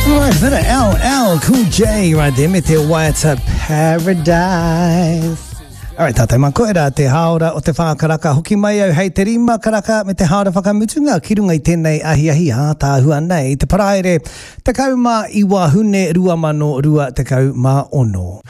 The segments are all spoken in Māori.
Right, bit of LL Cool J right there, me te White Paradise. Alright, tātai mako e rā te haora o te whākaraka hoki mai au hei te rima karaka me te haora whakamutunga ki runga i tēnei ahi tāhua nei. Te paraere, te kau mā iwa hune rua mano rua te kau mā ono.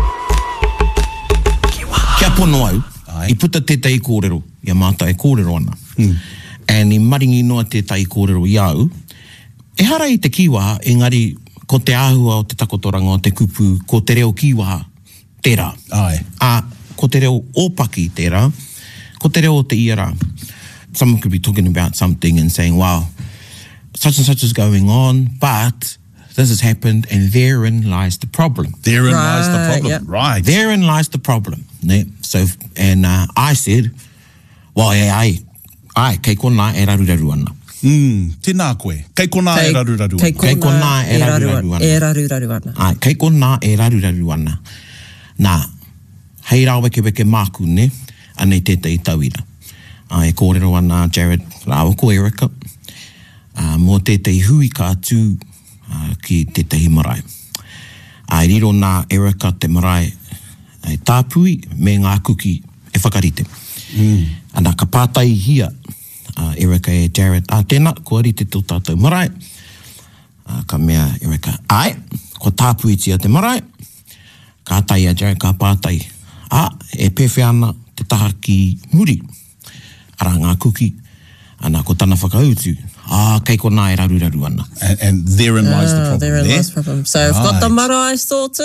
Kia pono au, I puta tētai kōrero, ia māta e kōrero ana. And I maringi noa tētai kōrero i au, e hara i te kiwaha, engari ko te āhua o te takotoranga o te kupu, ko te reo kiwaha, tērā. Ko te reo ōpaki tērā, ko te reo o te iara. Someone could be talking about something and saying, wow, such and such is going on, but this has happened, and therein lies the problem. Therein lies the problem, yep. Right. Therein lies the problem. Ne? So, and I said, well, ai, kei kona e raruraru ana. Tēnā koe. Kei kona e raruraru ana. Kei kona e raruraru ana. E raruraru ana. Ai, kei kona e raruraru ana. Nā, hei rā weke māku, ne? Anei tētai tauira. E kōrero ana Jared, rāwa ko Erika. Mō tētai hui ka atu ki tētai marae. Ai riro nā Erika te marae e tāpui me ngā kuki e whakarite. Ana ka pātai hia Erika e Jared, tēnā, kua rite tō tātou marae. Ka mea Erika, ai, ko tāpui tia te marae. Ka tai a Jared, ka pātai. E pewhi ana te taha ki muri. Ara ngā kuki, ana ko tana whakautu. Kei kona e raruraru ana. And therein lies the problem. Therein lies the problem. So I've got the marae sorted.